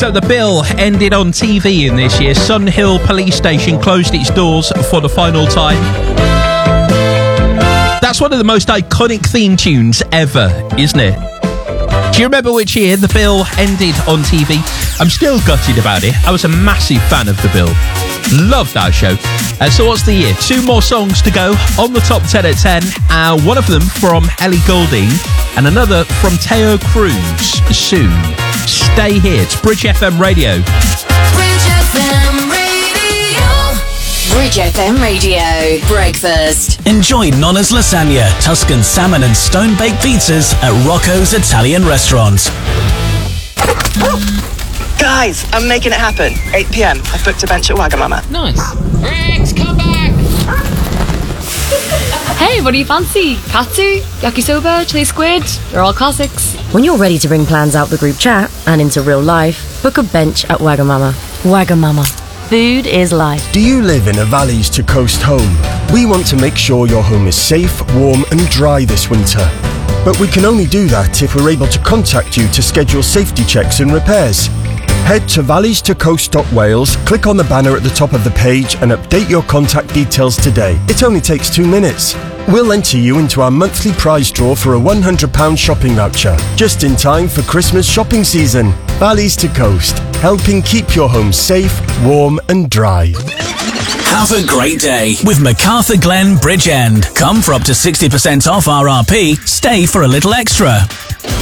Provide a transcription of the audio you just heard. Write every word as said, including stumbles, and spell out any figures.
So the bill ended on T V in this year. Sunhill Police Station closed its doors for the final time. That's one of the most iconic theme tunes ever, isn't it? Do you remember which year the bill ended on T V? I'm still gutted about it. I was a massive fan of the bill. Loved that show. Uh, so what's the year? Two more songs to go on the top ten at ten. Uh, one of them from Ellie Goulding and another from Teo Cruz. Soon. Stay here. It's Bridge F M Radio. Bridge F M Radio. Bridge F M Radio. Breakfast. Enjoy Nonna's lasagna, Tuscan salmon and stone-baked pizzas at Rocco's Italian Restaurant. Guys, I'm making it happen. eight p.m. I've booked a bench at Wagamama. Nice. Rex, come back! Hey, what do you fancy? Katsu, yakisoba, chili squid? They're all classics. When you're ready to bring plans out the group chat and into real life, book a bench at Wagamama. Wagamama. Food is life. Do you live in a valleys to coast home? We want to make sure your home is safe, warm and dry this winter. But we can only do that if we're able to contact you to schedule safety checks and repairs. Head to valleys to coast dot wales, click on the banner at the top of the page and update your contact details today. It only takes two minutes. We'll enter you into our monthly prize draw for a one hundred pounds shopping voucher, just in time for Christmas shopping season. Valleys to Coast, helping keep your home safe, warm and dry. Have a great day with MacArthur Glen Bridge End. Come for up to sixty percent off R R P, stay for a little extra.